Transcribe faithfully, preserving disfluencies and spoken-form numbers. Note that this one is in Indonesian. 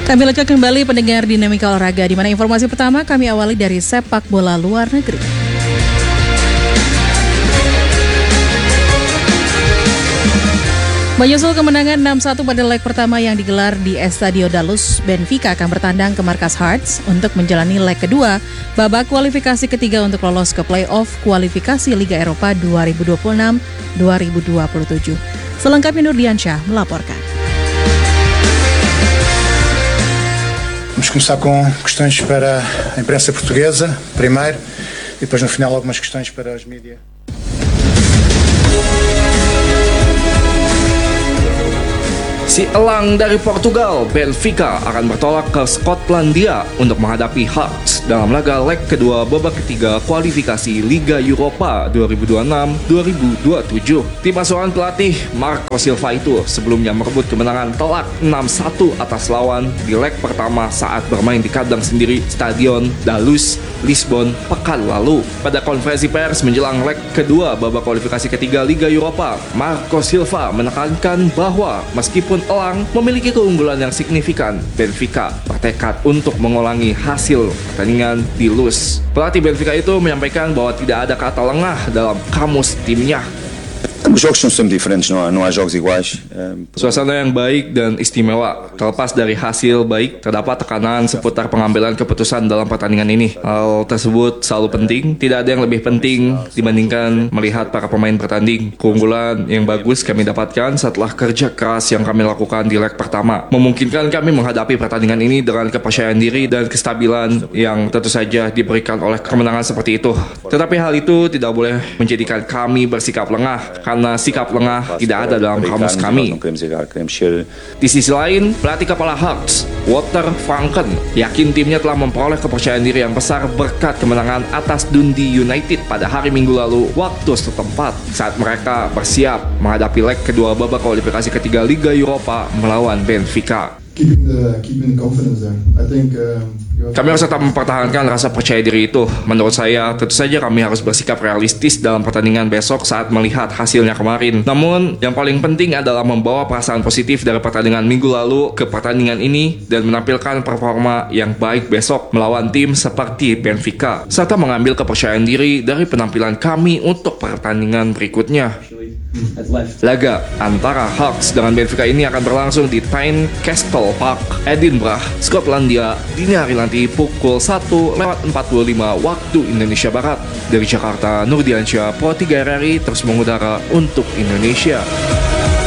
Kami lanjutkan kembali pendengar Dinamika Olahraga, di mana informasi pertama kami awali dari sepak bola luar negeri. Menyusul kemenangan enam satu pada leg pertama yang digelar di Estadio da Luz, Benfica akan bertandang ke markas Hearts untuk menjalani leg kedua babak kualifikasi ketiga untuk lolos ke play-off kualifikasi Liga Eropa dua ribu dua puluh enam dua ribu dua puluh tujuh. Selengkapnya Nurdiansyah melaporkan. Vamos começar com questões para a imprensa portuguesa, primeiro, e depois no final algumas questões para os mídias. Si elang dari Portugal, Benfica, akan bertolak ke Skotlandia untuk menghadapi Hearts dalam laga leg kedua babak ketiga kualifikasi Liga Eropa dua ribu dua puluh enam dua ribu dua puluh tujuh. Tim asuhan pelatih Marco Silva itu sebelumnya merebut kemenangan telak enam satu atas lawan di leg pertama saat bermain di kandang sendiri Stadion da Luz, Lisbon pekan lalu. Pada konferensi pers menjelang leg kedua babak kualifikasi ketiga Liga Eropa, Marco Silva menekankan bahwa meskipun elang memiliki keunggulan yang signifikan, Benfica bertekad untuk mengulangi hasil pertandingan di Luz. Pelatih Benfica itu menyampaikan bahwa tidak ada kata lengah dalam kamus timnya. Os jogos são sempre diferentes, não há, não há jogos iguais. Suasana yang baik dan istimewa. Terlepas dari hasil baik, terdapat tekanan seputar pengambilan keputusan dalam pertandingan ini. Hal tersebut selalu penting. Tidak ada yang lebih penting dibandingkan melihat para pemain bertanding. Keunggulan yang bagus kami dapatkan setelah kerja keras yang kami lakukan di leg pertama, memungkinkan kami menghadapi pertandingan ini dengan kepercayaan diri dan kestabilan yang tentu saja diberikan oleh kemenangan seperti itu. Tetapi hal itu tidak boleh menjadikan kami bersikap lengah, karena sikap lengah tidak ada dalam kamus kami. Di sisi lain, pelatih kepala Hearts, Walter Franken, yakin timnya telah memperoleh kepercayaan diri yang besar berkat kemenangan atas Dundee United pada hari Minggu lalu waktu setempat saat mereka bersiap menghadapi leg kedua babak kualifikasi ketiga Liga Eropa melawan Benfica. Keeping the, keeping the confidence there. I think uh, Kami harus tetap mempertahankan rasa percaya diri itu. Menurut saya, tentu saja kami harus bersikap realistis dalam pertandingan besok saat melihat hasilnya kemarin. Namun, yang paling penting adalah membawa perasaan positif dari pertandingan minggu lalu ke pertandingan ini dan menampilkan performa yang baik besok melawan tim seperti Benfica, serta mengambil kepercayaan diri dari penampilan kami untuk pertandingan berikutnya. Laga antara Hearts dengan Benfica ini akan berlangsung di Tynecastle Park, Edinburgh, Skotlandia, dini hari nanti pukul satu lewat empat puluh lima waktu Indonesia Barat. Dari Jakarta, Nurdiansyah, Pro tiga R R I terus mengudara untuk Indonesia.